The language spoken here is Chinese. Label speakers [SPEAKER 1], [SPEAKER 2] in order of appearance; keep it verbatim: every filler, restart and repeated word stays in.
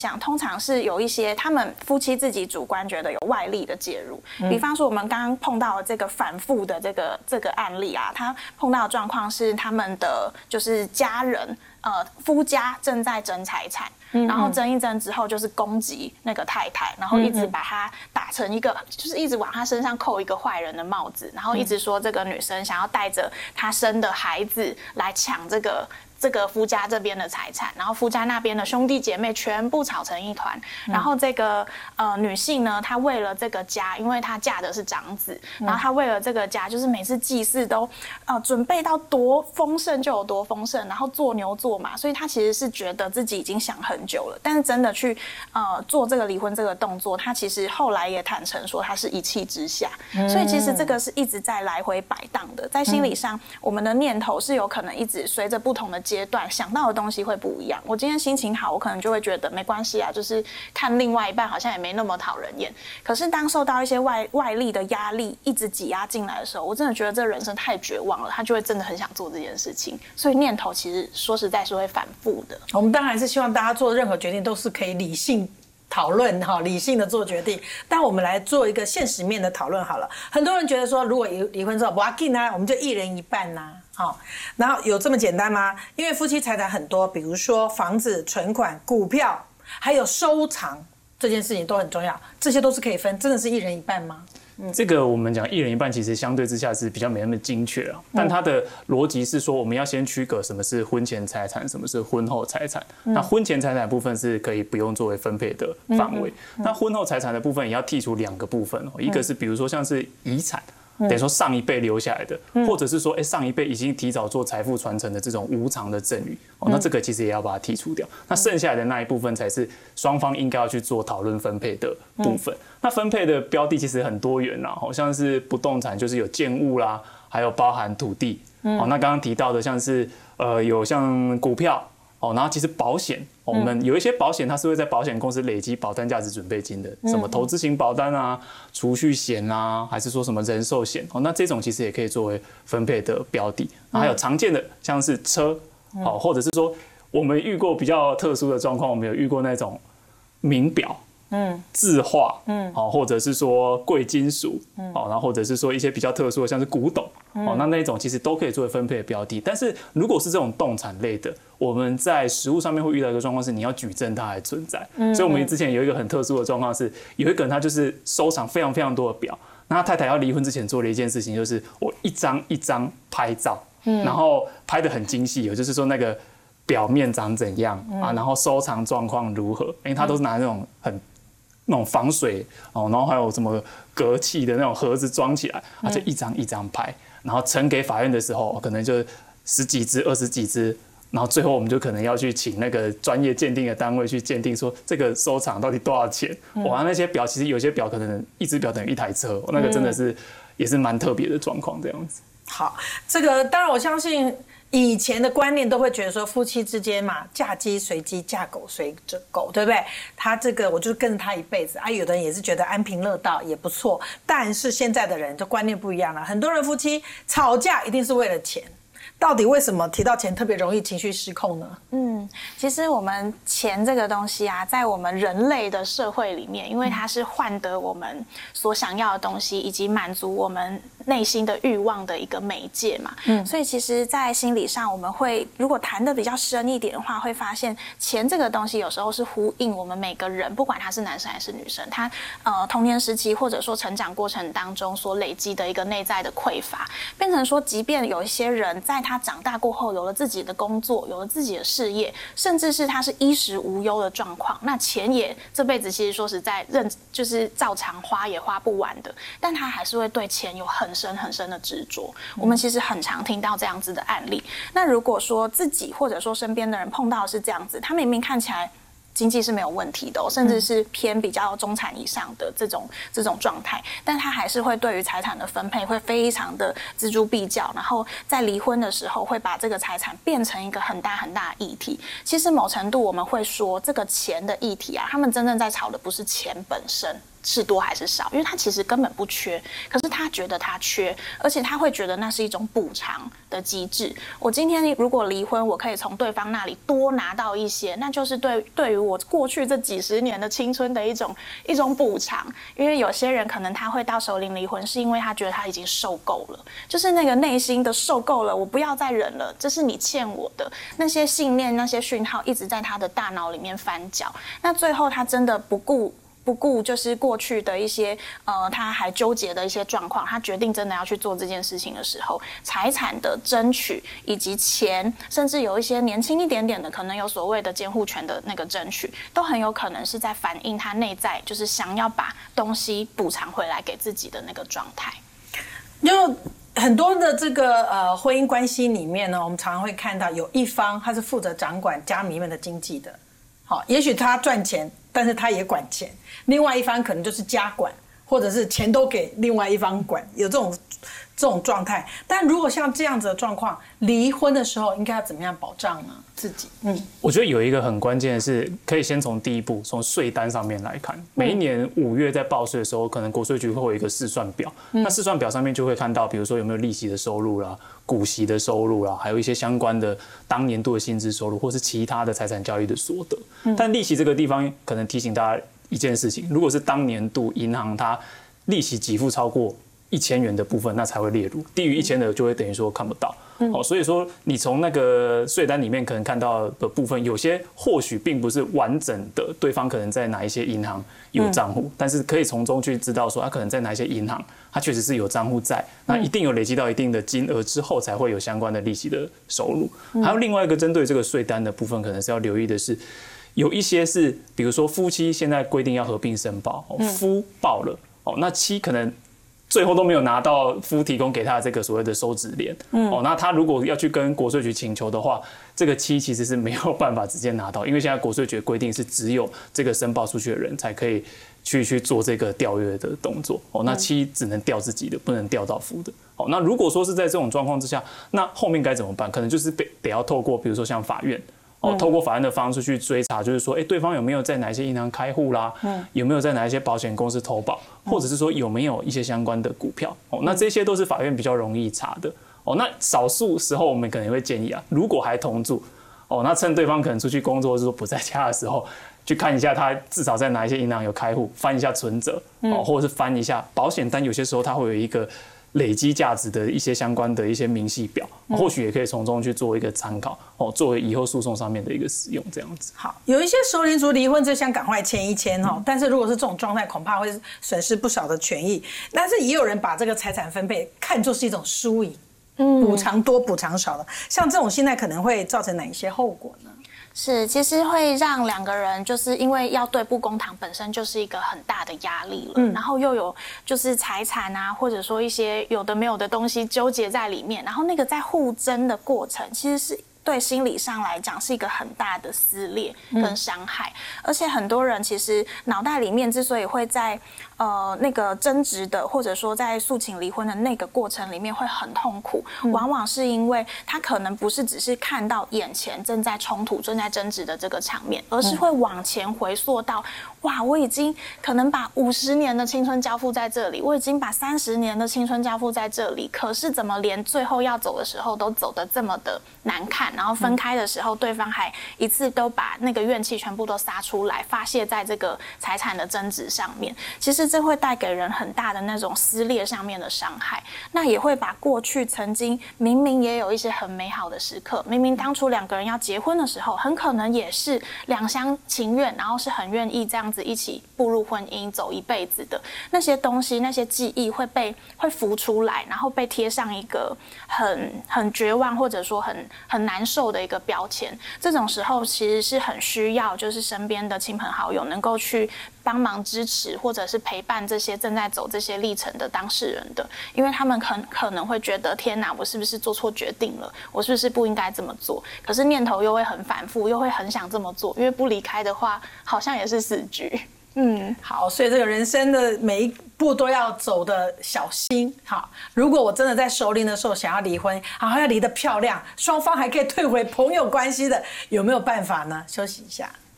[SPEAKER 1] 讲通常是有一些他们夫妻自己主观觉得有外力的介入，比方说我们刚刚碰到的这个反复的这个这个案例啊，他碰到的状况是他们的就是家人呃夫家正在争财产，然后争一争之后就是攻击那个太太，然后一直把她打成一个就是一直往她身上扣一个坏人的帽子，然后一直说这个女生想要带着她生的孩子来抢这个。这个夫家这边的财产，然后夫家那边的兄弟姐妹全部吵成一团，然后这个呃女性呢，她为了这个家，因为她嫁的是长子，然后她为了这个家，就是每次祭祀都呃准备到多丰盛就有多丰盛，然后做牛做马，所以她其实是觉得自己已经想很久了，但是真的去呃做这个离婚这个动作，她其实后来也坦诚说她是一气之下，所以其实这个是一直在来回摆荡的，在心理上，我们的念头是有可能一直随着不同的阶段想到的东西会不一样。我今天心情好，我可能就会觉得没关系啊，就是看另外一半好像也没那么讨人厌。可是当受到一些外外力的压力一直挤压进来的时候，我真的觉得这人生太绝望了，他就会真的很想做这件事情。所以念头其实说实在是会反复的。
[SPEAKER 2] 我们当然是希望大家做任何决定都是可以理性讨论哈，理性的做决定。但我们来做一个现实面的讨论好了。很多人觉得说，如果离婚之后不要紧啊，我们就一人一半呐、啊，好，然后有这么简单吗？因为夫妻财产很多，比如说房子、存款、股票，还有收藏，这件事情都很重要，这些都是可以分，真的是一人一半吗？
[SPEAKER 3] 这个我们讲一人一半，其实相对之下是比较没那么精确啊。但它的逻辑是说，我们要先区隔什么是婚前财产，什么是婚后财产。那婚前财产的部分是可以不用作为分配的范围，那婚后财产的部分也要剔除两个部分，一个是比如说像是遗产。等于说上一辈留下来的，或者是说，哎，上一辈已经提早做财富传承的这种无偿的赠与，哦，那这个其实也要把它剔除掉。那剩下来的那一部分才是双方应该要去做讨论分配的部分。那分配的标的其实很多元啦，好像是不动产就是有建物啦，还有包含土地。哦，那刚刚提到的像是呃有像股票。哦，然后其实保险，我们有一些保险，它是会在保险公司累积保单价值准备金的，什么投资型保单啊、储蓄险啊，还是说什么人寿险，哦，那这种其实也可以作为分配的标的。还有常见的像是车，哦，或者是说我们遇过比较特殊的状况，我们有遇过那种名表。嗯，字画，嗯，哦，或者是说贵金属，嗯，哦，然后或者是说一些比较特殊的，像是古董，哦，那那种其实都可以作为分配的标的。但是如果是这种动产类的，我们在实务上面会遇到一个状况是，你要举证它还存在。嗯，所以我们之前有一个很特殊的状况是，有一个人他就是收藏非常非常多的表，那他太太要离婚之前做了一件事情，就是我一张一张拍照，嗯，然后拍得很精细，也就是说那个表面长怎样啊，然后收藏状况如何，因为他都是拿那种很。那种防水哦，然后还有什么隔气的那种盒子装起来，啊，就一张一张拍，然后呈给法院的时候，可能就十几只、二十几只，然后最后我们就可能要去请那个专业鉴定的单位去鉴定，说这个收藏到底多少钱。哇，那些表其实有些表可能一只表等于一台车，那个真的是也是蛮特别的状况，这样子。
[SPEAKER 2] 好，这个当然我相信。以前的观念都会觉得说夫妻之间嘛，嫁鸡随鸡，嫁狗随狗，对不对？他这个我就跟着他一辈子啊。有的人也是觉得安贫乐道也不错，但是现在的人就观念不一样了。很多人夫妻吵架一定是为了钱，到底为什么提到钱特别容易情绪失控呢？
[SPEAKER 1] 嗯，其实我们钱这个东西啊，在我们人类的社会里面，因为它是换得我们所想要的东西，以及满足我们内心的欲望的一个媒介嘛。嗯，所以其实，在心理上，我们会如果谈的比较深一点的话，会发现钱这个东西有时候是呼应我们每个人，不管他是男生还是女生，他呃童年时期或者说成长过程当中所累积的一个内在的匮乏，变成说，即便有一些人在他长大过后有了自己的工作，有了自己的事业，甚至是他是衣食无忧的状况，那钱也这辈子其实说实在认就是照常花也花不完的，但他还是会对钱有很深很深的执着。我们其实很常听到这样子的案例。那如果说自己或者说身边的人碰到的是这样子，他明明看起来经济是没有问题的、哦，甚至是偏比较中产以上的这种这种状态，但他还是会对于财产的分配会非常的锱铢必较，然后在离婚的时候会把这个财产变成一个很大很大的议题。其实某程度我们会说，这个钱的议题啊，他们真正在吵的不是钱本身。 是多还是少，因为他其实根本不缺，可是他觉得他缺，而且他会觉得那是一种补偿的机制。我今天如果离婚，我可以从对方那里多拿到一些，那就是对对于我过去这几十年的青春的一种一种补偿。因为有些人可能他会到手领离婚，是因为他觉得他已经受够了，就是那个内心的受够了，我不要再忍了，这是你欠我的。那些信念、那些讯号一直在他的大脑里面翻搅，那最后他真的不顾。不顾就是过去的一些呃，他还纠结的一些状况，他决定真的要去做这件事情的时候，财产的争取以及钱，甚至有一些年轻一点点的，可能有所谓的监护权的那个争取，都很有可能是在反映他内在就是想要把东西补偿回来给自己的那个状态。
[SPEAKER 2] 就很多的这个呃婚姻关系里面呢，我们常常会看到有一方他是负责掌管家里面的经济的，好，也许他赚钱，但是他也管钱。另外一方可能就是家管，或者是钱都给另外一方管，有这种这种状态。但如果像这样子的状况，离婚的时候应该要怎么样保障呢？自己，嗯，
[SPEAKER 3] 我觉得有一个很关键的是，可以先从第一步，从税单上面来看。每一年五月在报税的时候，可能国税局会有一个试算表，嗯、那试算表上面就会看到，比如说有没有利息的收入啦、股息的收入啦，还有一些相关的当年度的薪资收入，或是其他的财产交易的所得。嗯、但利息这个地方，可能提醒大家一件事情：如果是当年度银行它利息给付超过一千元的部分，那才会列入；低于一千的就会等于说看不到。嗯、哦，所以说你从那个税单里面可能看到的部分，有些或许并不是完整的，对方可能在哪一些银行有账户，嗯、但是可以从中去知道说他可能在哪一些银行，他确实是有账户在，那一定有累积到一定的金额之后，才会有相关的利息的收入。嗯、还有另外一个针对这个税单的部分，可能是要留意的是。有一些是，比如说夫妻现在规定要合并申报，夫报了，哦，那妻可能最后都没有拿到夫提供给他的这个所谓的收支联，哦，那他如果要去跟国税局请求的话，这个妻其实是没有办法直接拿到，因为现在国税局的规定是只有这个申报出去的人才可以去去做这个调阅的动作，哦，那妻只能调自己的，不能调到夫的，哦，那如果说是在这种状况之下，那后面该怎么办？可能就是得得要透过，比如说像法院。哦，透过法院的方式去追查，就是说，哎，对方有没有在哪一些银行开户啦？嗯，有没有在哪一些保险公司投保，或者是说有没有一些相关的股票？哦，那这些都是法院比较容易查的。哦，那少数时候我们可能会建议啊，如果还同住，哦，那趁对方可能出去工作或者说不在家的时候，去看一下他至少在哪一些银行有开户，翻一下存折，哦，或者是翻一下保险单，有些时候它会有一个。累积价值的一些相关的一些明细表，或许也可以从中去做一个参考哦，作为以后诉讼上面的一个使用，这样子。
[SPEAKER 2] 好，有一些熟龄族离婚就想赶快签一签哦，但是如果是这种状态，恐怕会损失不少的权益。但是也有人把这个财产分配看作是一种输赢，补偿多补偿少的，像这种现在可能会造成哪一些后果呢？
[SPEAKER 1] 是，其实会让两个人就是因为要对簿公堂本身就是一个很大的压力了，嗯、然后又有就是财产啊，或者说一些有的没有的东西纠结在里面，然后那个在互争的过程，其实是。对心理上来讲是一个很大的撕裂跟伤害，嗯、而且很多人其实脑袋里面之所以会在呃那个争执的，或者说在诉请离婚的那个过程里面会很痛苦，嗯、往往是因为他可能不是只是看到眼前正在冲突、正在争执的这个场面，而是会往前回溯到，哇，我已经可能把五十年的青春交付在这里，我已经把三十年的青春交付在这里，可是怎么连最后要走的时候都走得这么的难看？然后分开的时候，对方还一次都把那个怨气全部都撒出来，发泄在这个财产的争执上面。其实这会带给人很大的那种撕裂上面的伤害，那也会把过去曾经明明也有一些很美好的时刻，明明当初两个人要结婚的时候，很可能也是两厢情愿，然后是很愿意这样子一起步入婚姻走一辈子的那些东西，那些记忆会被会浮出来，然后被贴上一个很很绝望或者说很很难受的一个标签。这种时候其实是很需要就是身边的亲朋好友能够去帮忙支持或者是陪伴这些正在走这些历程的当事人的，因为他们可可能会觉得天哪，我是不是做错决定了，我是不是不应该这么做，可是念头又会很反复，又会很想这么做，因为不离开的话好像也是死局。嗯，
[SPEAKER 2] 好，所以这个人生的每一步都要走的小心。好，如果我真的在熟龄的时候想要离婚，然后要离得漂亮，双方还可以退回朋友关系的，有没有办法呢？休息一下。